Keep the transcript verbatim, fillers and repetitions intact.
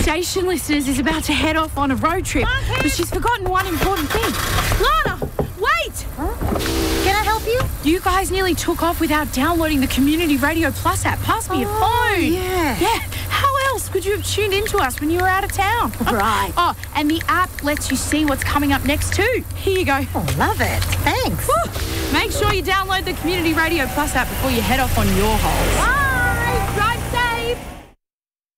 station listeners is about to head off on a road trip, but she's forgotten one important thing. Lana, wait! Huh? Can I help you? You guys nearly took off without downloading the Community Radio Plus app. Pass me oh, your phone. Yeah. Yeah. How else could you have tuned into us when you were out of town? Right. Oh, and the app lets you see what's coming up next too. Here you go. Oh, love it. Thanks. Woo. Make sure you download the Community Radio Plus app before you head off on your holes.